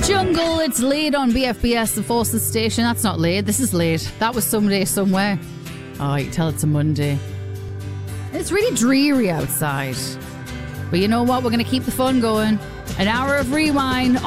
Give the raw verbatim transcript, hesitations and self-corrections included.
Jungle, it's late on B F B S, the Forces station. That's not late. This is late. That was someday, somewhere. Oh, you can tell it's a Monday. It's really dreary outside. But you know what? We're going to keep the fun going. An hour of rewind.